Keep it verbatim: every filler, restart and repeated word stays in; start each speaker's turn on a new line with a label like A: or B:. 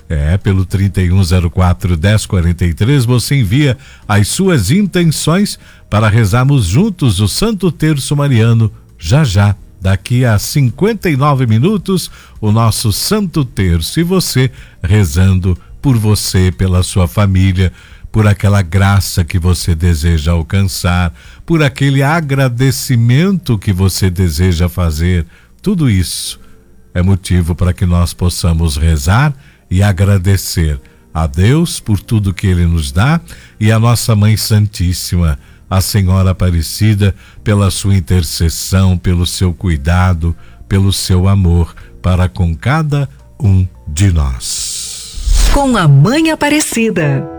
A: É, pelo trinta e um zero quatro, dez quarenta e três, você envia as suas intenções para rezarmos juntos o Santo Terço Mariano. Já já, daqui a cinquenta e nove minutos, o nosso Santo Terço. E você rezando por você, pela sua família, por aquela graça que você deseja alcançar, por aquele agradecimento que você deseja fazer. Tudo isso é motivo para que nós possamos rezar e agradecer a Deus por tudo que Ele nos dá e a nossa Mãe Santíssima, a Senhora Aparecida, pela sua intercessão, pelo seu cuidado, pelo seu amor para com cada um de nós.
B: Com a Mãe Aparecida.